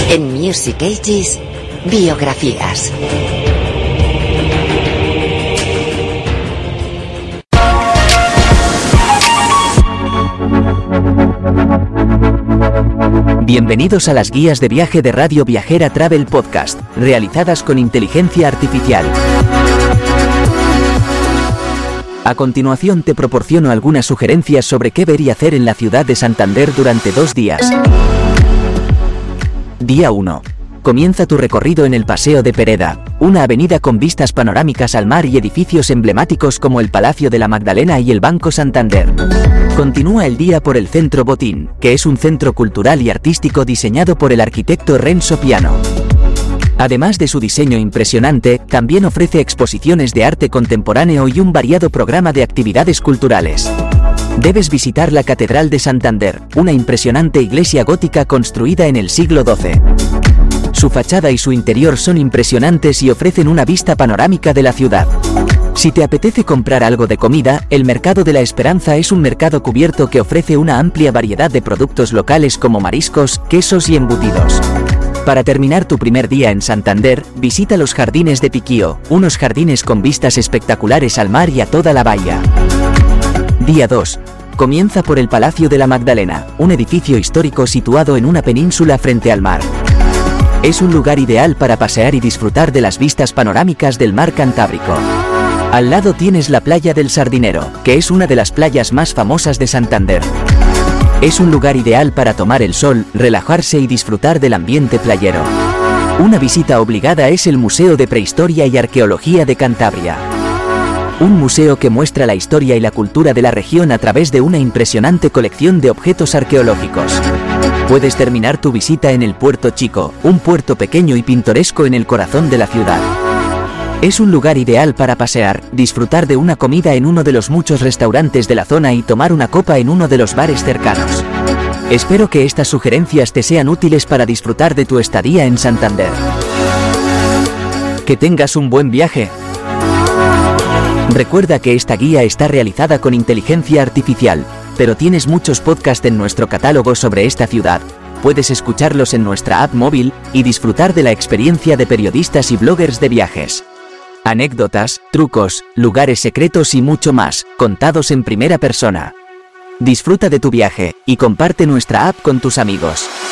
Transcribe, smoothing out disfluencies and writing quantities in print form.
En Music Ages, biografías. Bienvenidos a las guías de viaje de Radio Viajera Travel Podcast, realizadas con inteligencia artificial. A continuación te proporciono algunas sugerencias sobre qué ver y hacer en la ciudad de Santander durante 2 días. Día 1. Comienza tu recorrido en el Paseo de Pereda, una avenida con vistas panorámicas al mar y edificios emblemáticos como el Palacio de la Magdalena y el Banco Santander. Continúa el día por el Centro Botín, que es un centro cultural y artístico diseñado por el arquitecto Renzo Piano. Además de su diseño impresionante, también ofrece exposiciones de arte contemporáneo y un variado programa de actividades culturales. Debes visitar la Catedral de Santander, una impresionante iglesia gótica construida en el siglo XII. Su fachada y su interior son impresionantes y ofrecen una vista panorámica de la ciudad. Si te apetece comprar algo de comida, el Mercado de la Esperanza es un mercado cubierto que ofrece una amplia variedad de productos locales como mariscos, quesos y embutidos. Para terminar tu primer día en Santander, visita los Jardines de Piquío, unos jardines con vistas espectaculares al mar y a toda la bahía. Día 2. Comienza por el Palacio de la Magdalena, un edificio histórico situado en una península frente al mar. Es un lugar ideal para pasear y disfrutar de las vistas panorámicas del mar Cantábrico. Al lado tienes la playa del Sardinero, que es una de las playas más famosas de Santander. Es un lugar ideal para tomar el sol, relajarse y disfrutar del ambiente playero. Una visita obligada es el Museo de Prehistoria y Arqueología de Cantabria. Un museo que muestra la historia y la cultura de la región a través de una impresionante colección de objetos arqueológicos. Puedes terminar tu visita en el Puerto Chico, un puerto pequeño y pintoresco en el corazón de la ciudad. Es un lugar ideal para pasear, disfrutar de una comida en uno de los muchos restaurantes de la zona y tomar una copa en uno de los bares cercanos. Espero que estas sugerencias te sean útiles para disfrutar de tu estadía en Santander. Que tengas un buen viaje. Recuerda que esta guía está realizada con inteligencia artificial, pero tienes muchos podcasts en nuestro catálogo sobre esta ciudad. Puedes escucharlos en nuestra app móvil y disfrutar de la experiencia de periodistas y bloggers de viajes. Anécdotas, trucos, lugares secretos y mucho más, contados en primera persona. Disfruta de tu viaje y comparte nuestra app con tus amigos.